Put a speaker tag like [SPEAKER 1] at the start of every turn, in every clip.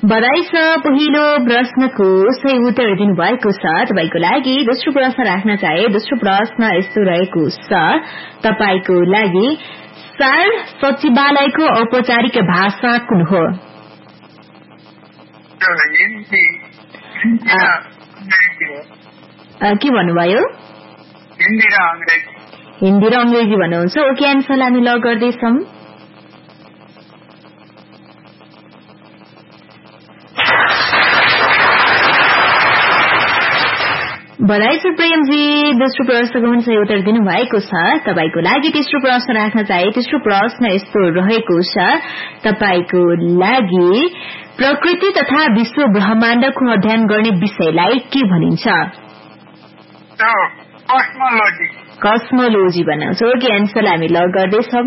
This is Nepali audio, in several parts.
[SPEAKER 1] बधाई छ। पहिलो प्रश्नको सही उत्तर दिनुभएको छ। तपाईको लागि दोस्रो प्रश्न राख्न चाहे। दोस्रो प्रश्न यस्तो रहेको छ तपाईको लागि, सार सचिवालयको औपचारिक भाषा कुन हो? के भन्नुभयो? हिन्दी र अंग्रेजी भन्नुहुन्छ। ओके, एन्सर हामी लग गर्दैछौं। बधाई छ प्रेमजी, दोस्रो प्रश्नको पनि सही उत्तर दिनुभएको छ। तपाईको लागि तेस्रो प्रश्न राख्न चाहे। तेस्रो प्रश्न यस्तो रहेको छ तपाईको लागि, प्रकृति तथा विश्व ब्रह्माण्डको अध्ययन गर्ने विषयलाई के भनिन्छ? कस्मोलोजी भनिन्छ। ओके, एन्सर हामी लग गर्दैछौं।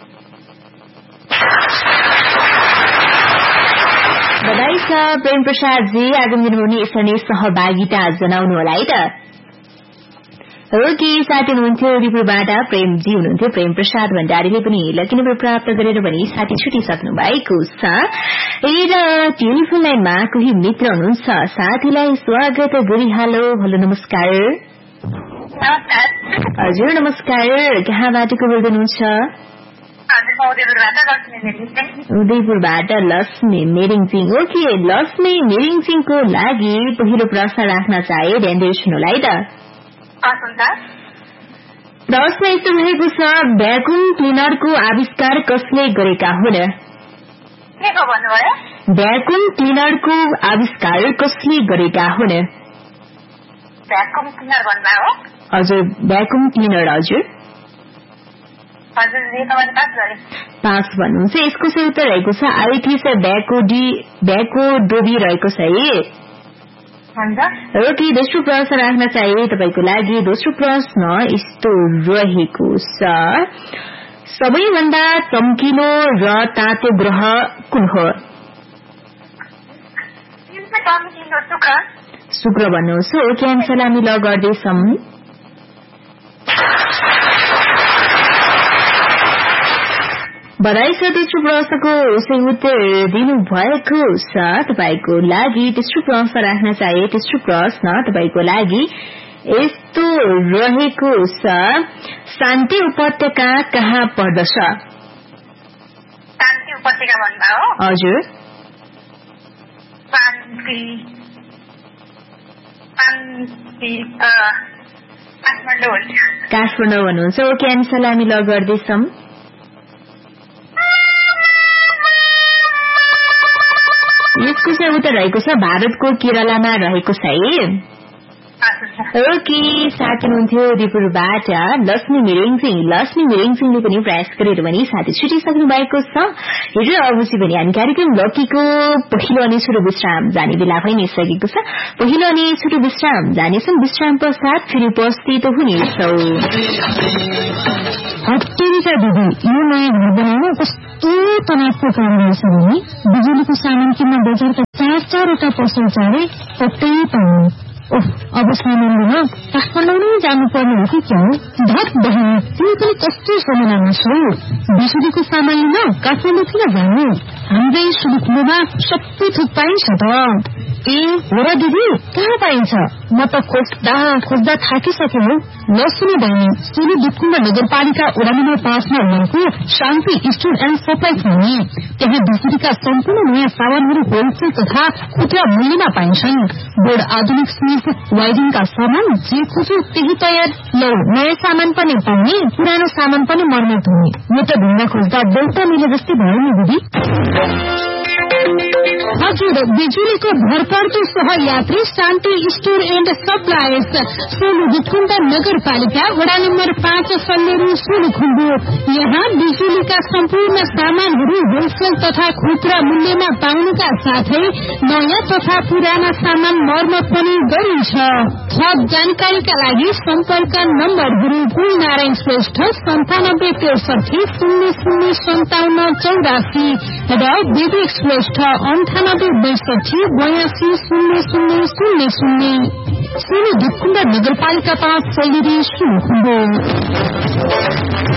[SPEAKER 1] बधाई छ प्रेम प्रसाद जी, आगामी दिनमा पनि यसरी नै सहभागिता जनाउनु होला है त। ओके, साथी हुनुहुन्थ्यो रिपुबाट प्रेमजी हुनुहुन्थ्यो। प्रेम प्रसाद भण्डारीले पनि लकी नम्बर प्राप्त गरेर पनि साथी छुटिसक्नु भएको छ। र टेलिफोन लाइनमा कोही मित्र हुनुहुन्छ, साथीलाई स्वागत गरिहालो। हेलो, नमस्कार। हजुर नमस्कार, कहाँबाट को बोल्दै हुनुहुन्छ? उदयपुरबाट लक्ष्मी मेरिङसिंह। ओके, लक्ष्मी मेरिङसिंहको लागि पहिलो प्रश्न राख्न चाहे। ध्यान दिएर सुन्नुला है त। प्रश्न यस्तो रहेको छ, भ्याकुम क्लिनरको आविष्कार कसले गरेका हुन्? भ्याकुम क्लिनरको आविष्कार कसले गरेका हुन्? हजुर, भ्याकुम क्लिनर। हजुर पास भन्नुहुन्छ। यसको सही उत्तर रहेको छ आइथिस भ्याकोडोबी रहेको छ है। ओके, दोस्रो प्रश्न राख्न चाहे तपाईको लागि। दोस्रो प्रश्न यस्तो रहेको छ, सबैभन्दा चम्किलो र तातो ग्रह कुन हो? शुक्र भन्नुहोस्। ओके, एन्सर हामी ल गर्दैछौं। बधाई छ, तेस्रो प्रश्नको सही उत्तर दिनुभएको छ। तपाईको लागि तेस्रो प्रश्न राख्न चाहे। तेस्रो प्रश्न तपाईको लागि यस्तो रहेको छ, शान्ति उपत्यका कहाँ पर्दछ? हजुर, काठमाडौँ भन्नुहुन्छ। ओके, एन्सर हामी ल गर्दैछौं। यसको चाहिँ उत्तर रहेको छ भारतको केरलामा रहेको छ है। ओके, साथी हुनुहुन्थ्यो उदयपुरबाट लक्ष्मी मिरिङसिंह। लक्ष्मी मिरिङसिंहले पनि प्रयास गरेर पनि साथी छुटिसक्नु भएको छ। हिजो अवश्य पनि हामी कार्यक्रम लकीको पहिलो अनि छोटो विश्राम जाने बेला भइ नै सकेको छ। पहिलो अनि छोटो विश्राम जानेछौँ। विश्राम पश्चात फेरि उपस्थित हुनेछौँ।
[SPEAKER 2] हत्तेरीका दिदी, यो नयाँ घर बनाउन कस्तो तनावको काम रहेछ भने बिजुलीको सामान किन्न बजारका 4-4वटा पसल चाँडै कतै पाउनु। अब सामान लिन काठमाडौँ नै जानुपर्ने हो कि क्या? धत बहिनी, तिमी पनि कस्तो समयमा छौ? बिजुलीको सामान लिन काठमाडौँ किन जानु? हाम्रै सुलुखुलोमा सबै थोक पाइन्छ त। ए हो र दिदी, कहाँ पाइन्छ? म त खोज्दा थाकिसके हौ। नसुनी बहिनी, सोलु दुधकुण्ड नगरपालिका वडा नम्बर 5 मा रहेको शान्ति स्टोर एन्ड सप्लाई खोल्ने। त्यहाँ बिजुलीका सम्पूर्ण नयाँ सामानहरू होलसेल तथा खुद्रा मूल्यमा पाइन्छन्। बोर्ड, आधुनिक स्विच, वायरिङका सामान जे खोज्यो त्यही तयार। लौ, नयाँ सामान पनि पाउने, पुरानो सामान पनि मर्मत हुने। यो त ढुङ्गा खोज्दा बेलुका मिले जस्तै भयो नि दिदी। हजुर, बिजुलीको भरपर्दो सहयात्री शान्ति store and supplies, Solu Dudhkund नगरपालिका वडा नम्बर 5 सल्लेरू सोलुखुम्बु। यहाँ बिजुलीका सम्पूर्ण सामानहरू होलसेल तथा खुद्रा मूल्यमा पाउनुका साथै नयाँ तथा पुराना सामान मर्मत पनि गरिन्छ। थप जानकारीका लागि सम्पर्क नम्बरहरू गुलनारायण श्रेष्ठ 9763 005784 र विवेक श्रेष्ठ 9862820000। सोलु दुधकुण्ड नगरपालिका 5 सल्लेरू सोलुखुम्बु।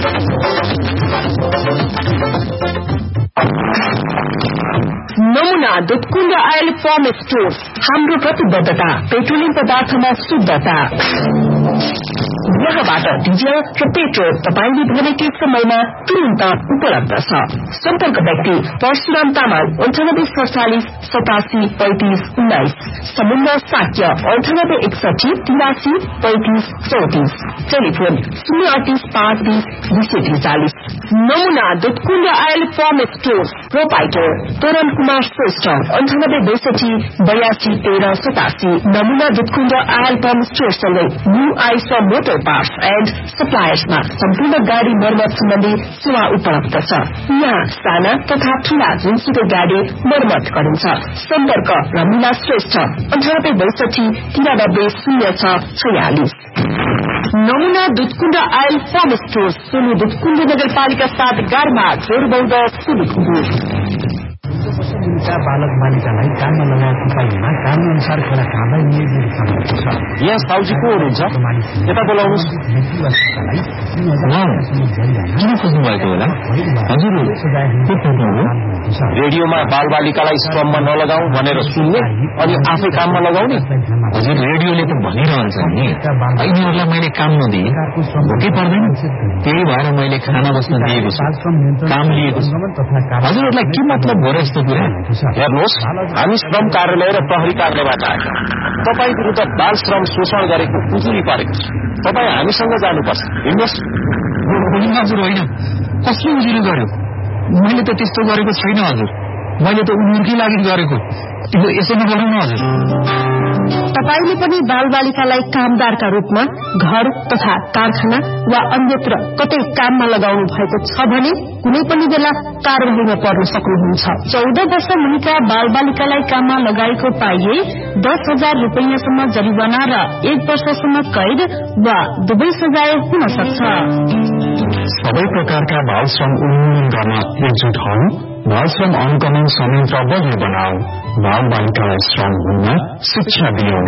[SPEAKER 3] नमुना
[SPEAKER 1] दुधकुण्ड आयल फार्म स्टोर। हाम्रो प्रतिबद्धता पेट्रोलियम पदार्थमा शुद्धता। यहाँबाट डिजल र पेट्रोल तपाईले भनेकै समयमा तुरन्त उपलब्ध छ। सम्पर्क व्यक्ति परशुराम तामाङ 9847 87 35 19, समुद्र साक्य 9861 83 35 34, टेलिफोन 038 520 243। नमुना Dudhkund oil farm store proprietor तोरण कुमार श्रेष्ठ 9862 82 13 87। नमुना दुधकुण्ड आयल फार्म स्टोर सँगै new Aisa motor parts and सप्लायर्समा सम्पूर्ण गाडी मर्मत सम्बन्धी सेवा उपलब्ध छ। यहाँ साना तथा ठूला जुनसुकै गाडी मर्मत गरिन्छ। सम्पर्क रमिला श्रेष्ठ 9862 93 06 46। नमुना Dudhkund oil farm store Solu Dudhkund नगरपालिका 7 गारमा जोरबौद सुलुखुम्बु।
[SPEAKER 3] बालक बालिकालाई काममा लगाएको उपायमा कानून अनुसार खेला कामलाई नियोजित गर्नुपर्छ।
[SPEAKER 4] यहाँ साउजी को हुनुहुन्छ? यता बोलाउनुहोस्।
[SPEAKER 5] किन खोज्नु भएको होला? हजुर
[SPEAKER 4] रेडियोमा बालबालिकालाई श्रममा नलगाऊ भनेर सुन्ने अनि आफै काममा लगाउने।
[SPEAKER 5] हजुर रेडियोले त भनिरहन्छ नि यिनीहरूलाई मैले काम नदिए भोकै पर्दैन, त्यही भएर मैले खाना बस्न दिएको छु, काम लिएको छु। हजुरहरूलाई के मतलब हो र यस्तो कुरा?
[SPEAKER 4] हेर्नुहोस्, हामी श्रम कार्यालय र प्रहरी कार्यालयबाट आएका। तपाईँ विरुद्ध बाल श्रम शोषण गरेको उजुरी परेको छ। तपाईँ हामीसँग जानुपर्छ। हिँड्नुहोस्।
[SPEAKER 5] हजुर होइन, कसले उजुरी गर्यो? मैले त त्यस्तो गरेको छैन हजुर, मैले त उनीहरूकै लागि गरेको। यसो नगरौँ न हजुर।
[SPEAKER 1] तपाईले पनि बालबालिकालाई कामदारका रूपमा घर तथा कारखाना वा अन्यत्र कतै काममा लगाउनु भएको छ भने कुनै पनि बेला कारबाहीमा पर्न सक्नुहुन्छ। 14 वर्ष मुनिका बालबालिकालाई काममा लगाएको पाइए 10,000 रुपैयाँसम्म जरिवाना र 1 वर्षसम्म कैद वा दुवै सजाय हुन सक्छ।
[SPEAKER 5] सबै प्रकारका बाल श्रम उन्मूलन गर्न एकजुट हौ। बाल श्रम अनुकलन संयन्त्र बढी बनाऊ। बाल बालिकालाई श्रम हुन शिक्षा दियौं।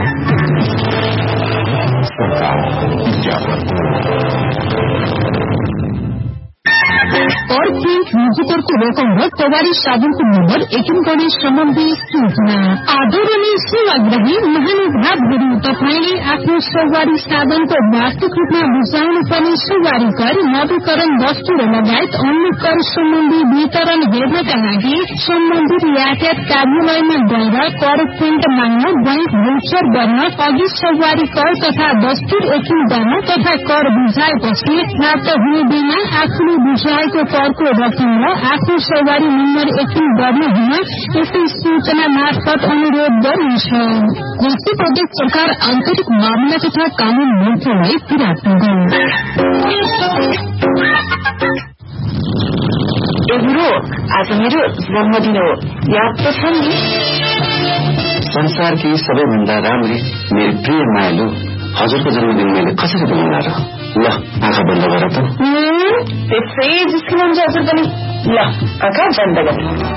[SPEAKER 2] म्युजिकरको रकम र सवारी साधनको नम्बर एकिन गर्ने सम्बन्धी सूचना। आदरणीय सेवाग्राही महानुभावहरू, तपाईँले आफ्नो सवारी साधनको वार्षिक रूपमा बुझाउनु पर्ने सवारी कर, नवीकरण वस्तु र लगायत अन्य कर सम्बन्धी वितरण हेर्नका लागि सम्बन्धित यातायात कार्यालयमा गएर कर प्रिन्ट माग्न, बैंक भोचर गर्न, अघि सवारी कर तथा वस्तु एकिन गर्न तथा कर बुझाएपछि प्राप्त हुने बेला आफूले बुझाएको करको रकम र आफ्नो सवारी नम्बर एकिन गर्न हुन यस्तै सूचना मार्फत अनुरोध गरिन्छ। कृषि प्रदेश सरकार आन्तरिक मामला तथा कानून मन्त्रालय विराटनगर।
[SPEAKER 1] आज मेरो जन्मदिन हो, याद त छ नि?
[SPEAKER 6] संसारकी सबैभन्दा राम्री मेरो प्रिय मायालु हजुरको जन्मदिन मैले कसरी बनाउला र? ल आँखा बन्द गर त।
[SPEAKER 1] त्यसै जिस्किनुहुन्छ हजुर पनि। ल आँखा बन्द गर्नु।